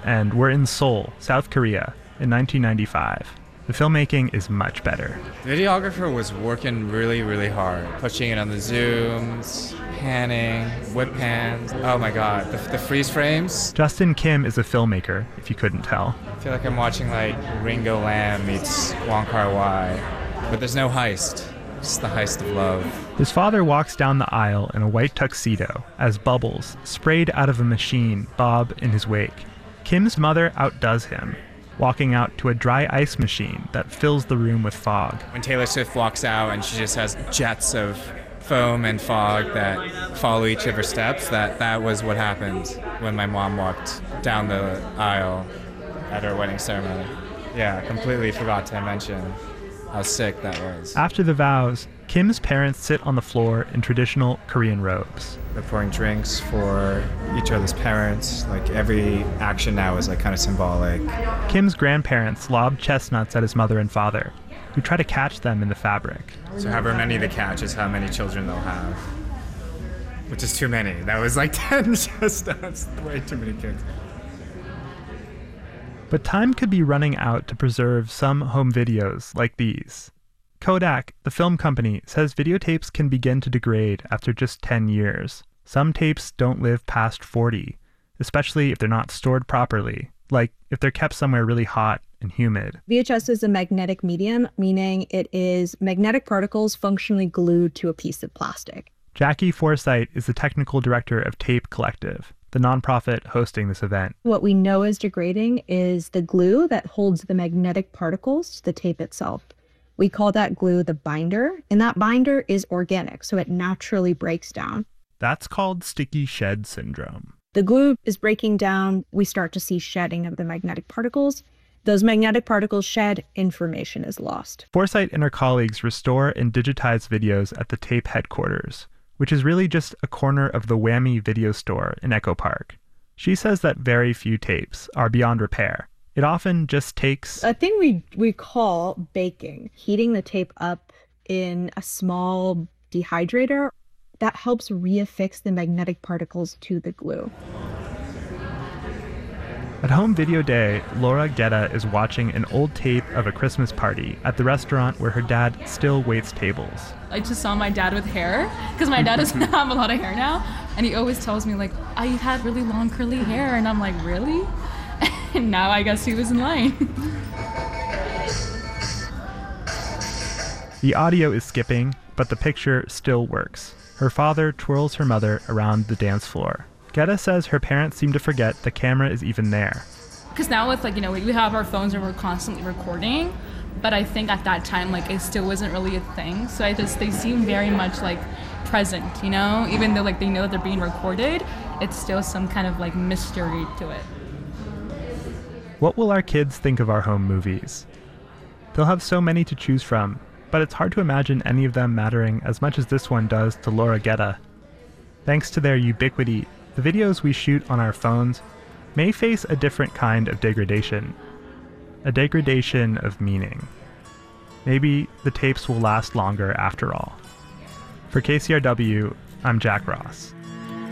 and we're in Seoul, South Korea, in 1995. The filmmaking is much better. The videographer was working really, really hard, pushing it on the zooms, panning, whip pans. Oh my god, the freeze frames. Justin Kim is a filmmaker, if you couldn't tell. I feel like I'm watching like Ringo Lam meets Wong Kar-wai, but there's no heist. It's the heist of love. His father walks down the aisle in a white tuxedo as bubbles, sprayed out of a machine, bob in his wake. Kim's mother outdoes him, walking out to a dry ice machine that fills the room with fog. When Taylor Swift walks out and she just has jets of foam and fog that follow each of her steps, that was what happened when my mom walked down the aisle at her wedding ceremony. Yeah, completely forgot to mention how sick that was. After the vows, Kim's parents sit on the floor in traditional Korean robes. They're pouring drinks for each other's parents. Like every action now is like kind of symbolic. Kim's grandparents lob chestnuts at his mother and father, who try to catch them in the fabric. So however many they catch is how many children they'll have. Which is too many. That was like 10 chestnuts. Way too many kids. But time could be running out to preserve some home videos like these. Kodak, the film company, says videotapes can begin to degrade after just 10 years. Some tapes don't live past 40, especially if they're not stored properly, like if they're kept somewhere really hot and humid. VHS is a magnetic medium, meaning it is magnetic particles functionally glued to a piece of plastic. Jackie Forsythe is the technical director of Tape Collective, the nonprofit hosting this event. What we know is degrading is the glue that holds the magnetic particles to the tape itself. We call that glue the binder, and that binder is organic, so it naturally breaks down. That's called sticky shed syndrome. The glue is breaking down, we start to see shedding of the magnetic particles. Those magnetic particles shed, information is lost. Forsythe and her colleagues restore and digitize videos at the tape headquarters, which is really just a corner of the Whammy video store in Echo Park. She says that very few tapes are beyond repair. It often just takes a thing we call baking, heating the tape up in a small dehydrator that helps reaffix the magnetic particles to the glue. At Home Video Day, Laura Guetta is watching an old tape of a Christmas party at the restaurant where her dad still waits tables. I just saw my dad with hair, because my dad doesn't have a lot of hair now, and he always tells me, like, I had really long curly hair, and I'm like, really? And now I guess he was in line. The audio is skipping, but the picture still works. Her father twirls her mother around the dance floor. Guetta says her parents seem to forget the camera is even there. Because now with, like, you know, we have our phones and we're constantly recording, but I think at that time, like, it still wasn't really a thing. So they seem very much, like, present, you know? Even though, like, they know that they're being recorded, it's still some kind of, like, mystery to it. What will our kids think of our home movies? They'll have so many to choose from, but it's hard to imagine any of them mattering as much as this one does to Laura Guetta. Thanks to their ubiquity, the videos we shoot on our phones may face a different kind of degradation. A degradation of meaning. Maybe the tapes will last longer after all. For KCRW, I'm Jack Ross.